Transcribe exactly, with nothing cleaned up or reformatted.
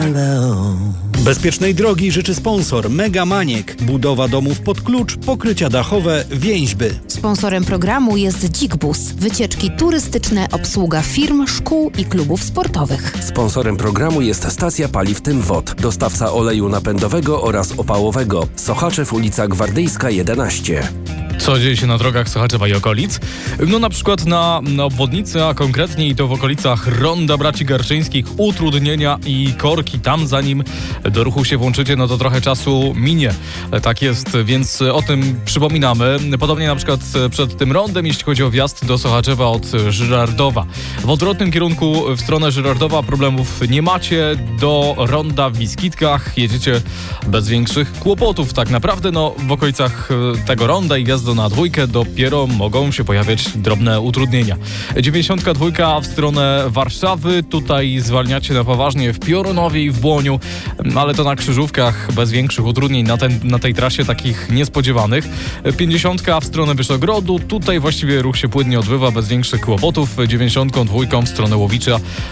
Halo. Bezpiecznej drogi życzy sponsor Mega Maniek. Budowa domów pod klucz, pokrycia dachowe, więźby. Sponsorem programu jest Dzik-Bus. Wycieczki turystyczne, obsługa firm, szkół i klubów sportowych. Sponsorem programu jest stacja paliw Tym Wod, dostawca oleju napędowego oraz opałowego. Sochaczew, ulica Gwardyjska jedenaście. Co dzieje się na drogach Sochaczewa i okolic? No na przykład na, na obwodnicy, a konkretniej to w okolicach Ronda Braci Garczyńskich, utrudnienia i korki. Tam zanim do ruchu się włączycie, no to trochę czasu minie. Tak jest, więc o tym przypominamy. Podobnie na przykład przed tym rondem, jeśli chodzi o wjazd do Sochaczewa od Żyrardowa. W odwrotnym kierunku w stronę Żyrardowa problemów nie macie. Do ronda w Biskitkach jedziecie bez większych kłopotów. Tak naprawdę no w okolicach tego ronda i wjazdu na dwójkę dopiero mogą się pojawiać drobne utrudnienia. dziewięćdziesiątka dwa w stronę Warszawy. Tutaj zwalniacie na poważnie w Pioronowie i w Błoniu, ale to na krzyżówkach bez większych utrudnień na, ten, na tej trasie takich niespodziewanych. pięćdziesiątka w stronę Wyszogrodu. Tutaj właściwie ruch się płynnie odbywa bez większych kłopotów. dziewięćdziesiątką dwójką w stronę Łowicza